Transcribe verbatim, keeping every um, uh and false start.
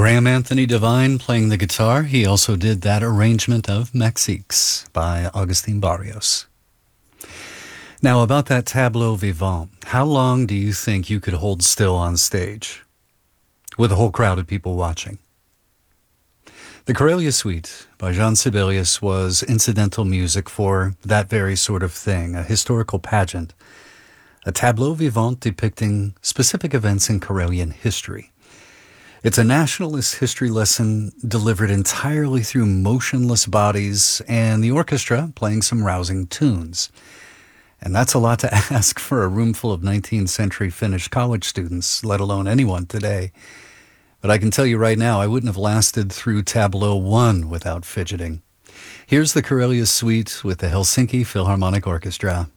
Graham Anthony Devine playing the guitar. He also did that arrangement of Mexiques by Agustin Barrios. Now, about that tableau vivant, how long do you think you could hold still on stage with a whole crowd of people watching? The Karelia Suite by Jean Sibelius was incidental music for that very sort of thing, a historical pageant, a tableau vivant depicting specific events in Karelian history. It's a nationalist history lesson delivered entirely through motionless bodies and the orchestra playing some rousing tunes. And that's a lot to ask for a room full of nineteenth century Finnish college students, let alone anyone today. But I can tell you right now, I wouldn't have lasted through Tableau one without fidgeting. Here's the Karelia Suite with the Helsinki Philharmonic Orchestra.